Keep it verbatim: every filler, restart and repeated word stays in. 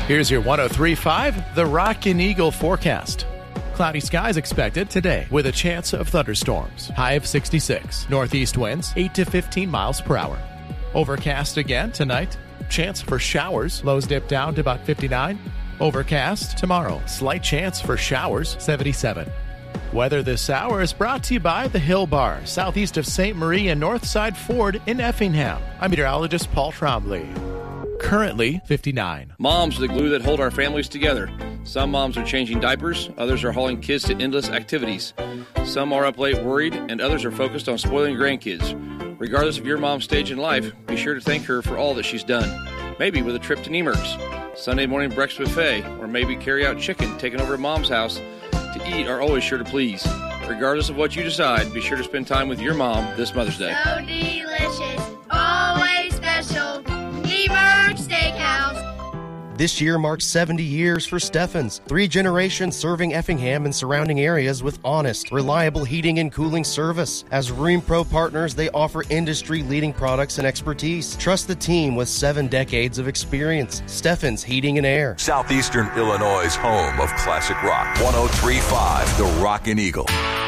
Here's your one oh three point five The Rockin' Eagle forecast. Cloudy skies expected today with a chance of thunderstorms. High of sixty-six. Northeast winds eight to fifteen miles per hour. Overcast again tonight. Chance for showers. Lows dip down to about fifty-nine. Overcast tomorrow. Slight chance for showers, seventy-seven. Weather this hour is brought to you by the Hill Bar, southeast of Saint Marie and Northside Ford in Effingham. I'm meteorologist Paul Trombley. Currently fifty-nine. Moms are the glue that hold our families together. Some moms are changing diapers, others are hauling kids to endless activities. Some are up late worried, and others are focused on spoiling grandkids. Regardless of your mom's stage in life, be sure to thank her for all that she's done. Maybe with a trip to Niemer's, Sunday morning breakfast buffet, or maybe carry out chicken taken over at mom's house to eat are always sure to please. Regardless of what you decide, be sure to spend time with your mom this Mother's Day. So delicious, always special, Niemer's Steakhouse. This year marks seventy years for Steffens. Three generations serving Effingham and surrounding areas with honest, reliable heating and cooling service. As RheemPro partners, they offer industry-leading products and expertise. Trust the team with seven decades of experience. Steffens Heating and Air. Southeastern Illinois' home of classic rock. one oh three point five The Rockin' Eagle.